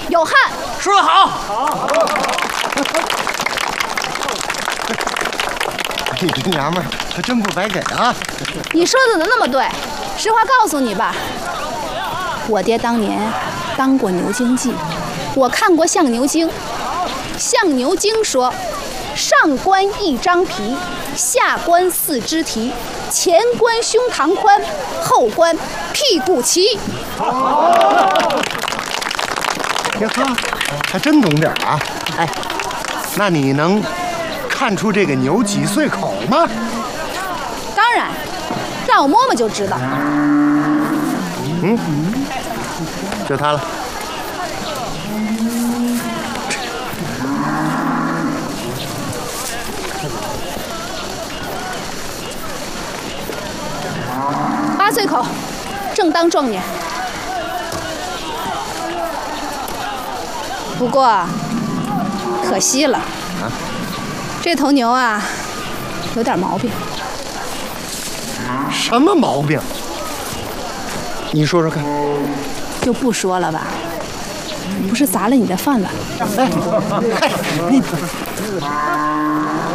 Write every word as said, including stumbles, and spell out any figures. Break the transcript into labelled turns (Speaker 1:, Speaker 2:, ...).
Speaker 1: 有汉。
Speaker 2: 说得好。好。
Speaker 3: 这这娘们儿可真不白给啊！
Speaker 1: 你说的怎么那么对？实话告诉你吧，我爹当年当过牛经记，我看过《相牛经》。《相牛经》说，上关一张皮，下关四肢蹄，前关胸膛宽，后关屁股齐。
Speaker 3: 呀呵，还真懂点啊！哎，那你能看出这个牛几岁口吗？
Speaker 1: 当然，让我摸摸就知道。
Speaker 3: 嗯，就它了。
Speaker 1: 八岁口，正当壮年。不过，可惜了，啊、这头牛啊，有点毛病。
Speaker 3: 什么毛病？你说说看。
Speaker 1: 就不说了吧，不是砸了你的饭碗。
Speaker 3: 哎，你。